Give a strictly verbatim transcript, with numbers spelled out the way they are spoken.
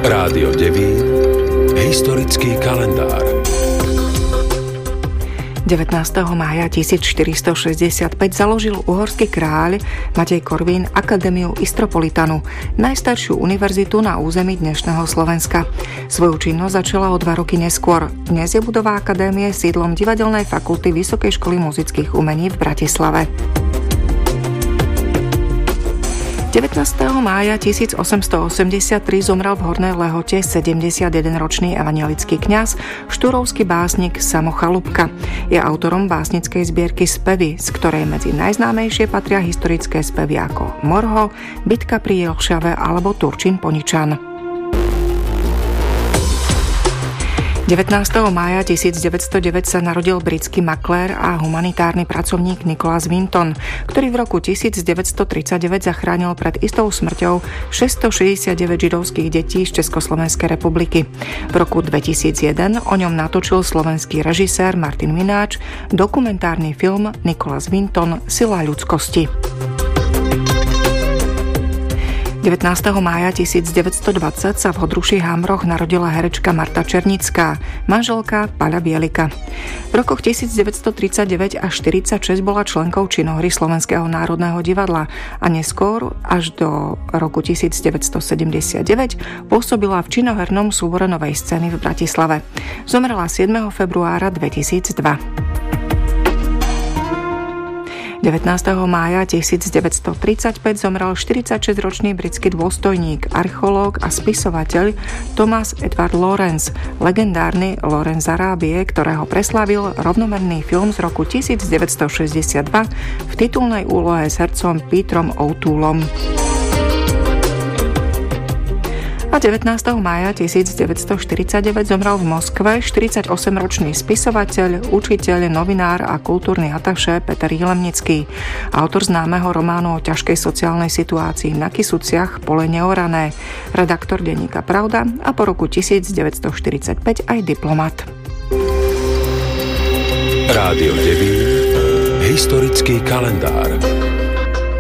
Rádio Devín. Historický kalendár. devätnásteho mája tisícštyristošesťdesiatpäť založil uhorský kráľ Matej Korvín Akadémiu Istropolitanu, najstaršiu univerzitu na území dnešného Slovenska. Svoju činnosť začala o dva roky neskôr. Dnes je budova akadémie sídlom Divadelnej fakulty Vysokej školy muzických umení v Bratislave. devätnásteho mája tisícosemstoosemdesiattri zomrel v Hornej Lehote sedemdesiatjedenročný evanjelický kňaz, štúrovský básnik Samo Chalupka. Je autorom básnickej zbierky Spevy, z ktorej medzi najznámejšie patria historické spevy ako Morho, Bitka pri Jelšave alebo Turčín Poničan. devätnásteho mája tisícdeväťstodeväť sa narodil britský maklér a humanitárny pracovník Nicholas Winton, ktorý v roku tisícdeväťstotridsaťdeväť zachránil pred istou smrťou šesťstošesťdesiatdeväť židovských detí z Československej republiky. V roku dvetisícjeden o ňom natočil slovenský režisér Martin Mináč dokumentárny film Nicholas Winton Sila ľudskosti. devätnásteho mája tisícdeväťstodvadsať sa v Hodruších Hamroch narodila herečka Marta Černická, manželka Paľa Bielika. V rokoch tisícdeväťstotridsaťdeväť až štyridsaťšesť bola členkou činohry Slovenského národného divadla a neskôr až do roku tisícdeväťstosedemdesiatdeväť pôsobila v činohernom súbore Novej scény v Bratislave. Zomrela siedmeho februára dvetisícdva. devätnásteho mája tisícdeväťstotridsaťpäť zomrel štyridsaťšesťročný britský dôstojník, archeológ a spisovateľ Thomas Edward Lawrence, legendárny Lawrence z Arábie, ktorého preslavil rovnomerný film z roku devätnásťstošesťdesiatdva v titulnej úlohe s hercom Petrom O'Toolom. A devätnásteho mája tisícdeväťstoštyridsaťdeväť zomrel v Moskve štyridsaťosemročný spisovateľ, učiteľ, novinár a kultúrny atašé Peter Jilemnický, autor známeho románu o ťažkej sociálnej situácii na Kysuciach, Pole neorané, redaktor denníka Pravda a po roku devätnásťstoštyridsaťpäť aj diplomat. Rádio Devín. Historický kalendár.